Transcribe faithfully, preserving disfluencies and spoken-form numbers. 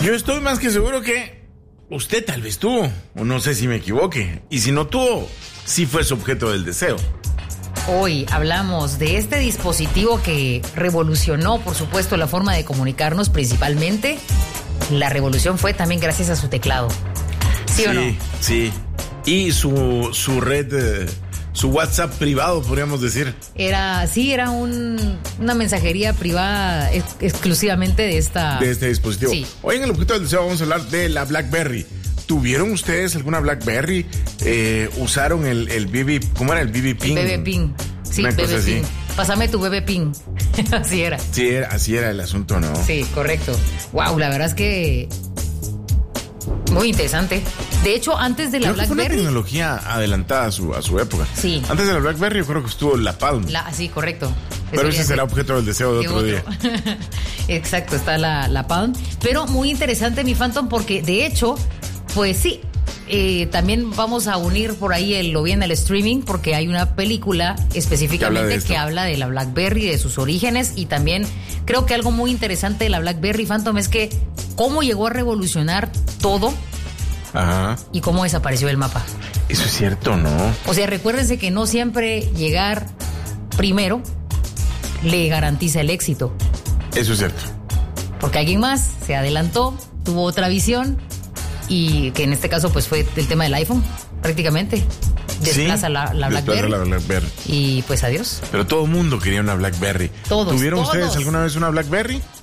Yo estoy más que seguro que usted tal vez tuvo, o no sé si me equivoque. Y si no tuvo, sí fue su objeto del deseo. Hoy hablamos de este dispositivo que revolucionó, por supuesto, la forma de comunicarnos, principalmente. La revolución fue también gracias a su teclado. ¿Sí, sí o no? Sí, y su, su red, eh, su WhatsApp privado, podríamos decir. Era, sí, era un, una mensajería privada ex- exclusivamente de esta... De este dispositivo. Sí. Hoy en el objeto del deseo vamos a hablar de la BlackBerry. ¿Tuvieron ustedes alguna BlackBerry? Eh, ¿Usaron el, el B B, ¿cómo era el B B Pin? El B B Pin. Sí, Una B B cosa Pin. así. Pásame tu B B Pin. Así era. Sí, era, así era el asunto, ¿no? Sí, correcto. Wow, la verdad es que muy interesante. De hecho, antes de la Creo que fue una BlackBerry... tecnología adelantada a su, a su época. Sí. Antes de la BlackBerry yo creo que estuvo la Palm. La, sí, correcto. Pero ese Eso será ya sé. objeto del deseo de ¿Qué otro, día. Exacto, está la, la Palm. Pero muy interesante, mi Phantom, porque de hecho, pues sí, eh, también vamos a unir por ahí el, lo bien el streaming, porque hay una película específicamente Que que habla habla de de, esto. la BlackBerry, de sus orígenes, y también creo que algo muy interesante de la BlackBerry, Phantom, es que cómo llegó a revolucionar todo Ajá. y cómo desapareció el mapa. Eso es cierto, ¿no? O sea, recuérdense que no siempre llegar primero le garantiza el éxito. Eso es cierto. Porque alguien más se adelantó, tuvo otra visión y que en este caso pues fue el tema del iPhone, prácticamente. Desplaza Sí, la, la desplaza BlackBerry. la BlackBerry. Y pues adiós. Pero todo el mundo quería una BlackBerry. Todos, ¿Tuvieron todos. ustedes alguna vez una BlackBerry?